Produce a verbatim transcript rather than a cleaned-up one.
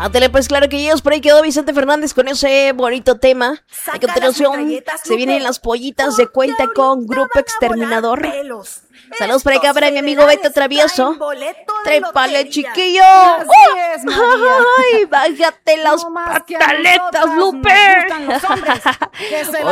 Ándale, pues claro que ellos. Por ahí quedó Vicente Fernández con ese bonito tema. A continuación se vienen las pollitas de cuenta con Grupo Exterminador. Saludos por acá para mi amigo Beto Travieso. Trépale, chiquillo. ¡Oh! ¡Ay, bájate las pataletas, Lupe!